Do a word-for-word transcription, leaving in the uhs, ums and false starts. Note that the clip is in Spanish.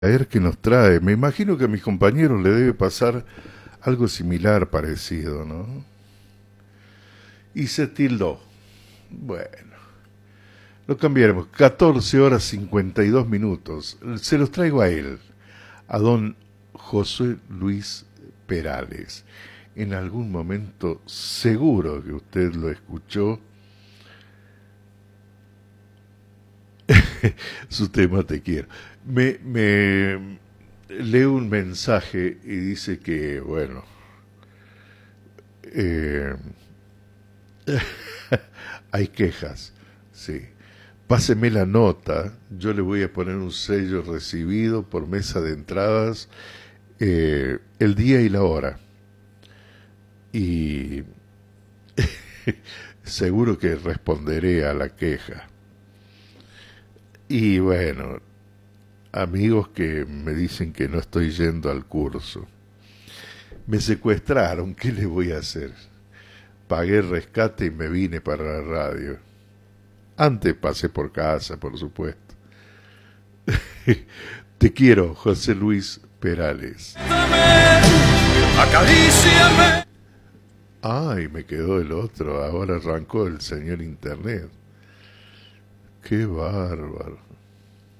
A ver qué nos trae. Me imagino que a mis compañeros le debe pasar algo similar, parecido, ¿no? Y se tildó. Bueno, lo cambiaremos. catorce horas cincuenta y dos minutos. Se los traigo a él, a don José Luis Perales. En algún momento seguro que usted lo escuchó. Su tema Te quiero. Me, me lee un mensaje y dice que, bueno, eh, hay quejas, sí. Páseme la nota, yo le voy a poner un sello recibido por mesa de entradas, eh, el día y la hora. Y seguro que responderé a la queja. Y bueno, amigos que me dicen que no estoy yendo al curso. Me secuestraron, ¿qué le voy a hacer? Pagué el rescate y me vine para la radio. Antes pasé por casa, por supuesto. Te quiero, José Luis Perales. Acaríciame. Ay, me quedó el otro. Ahora arrancó el señor Internet. Qué bárbaro.